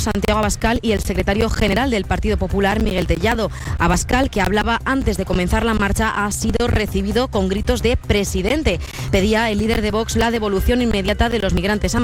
Vox, Santiago Abascal, y el secretario general del Partido Popular, Miguel Tellado. Abascal, que hablaba antes de comenzar la marcha, ha sido recibido con gritos de presidente. Pedía el líder de Vox la devolución inmediata de los migrantes a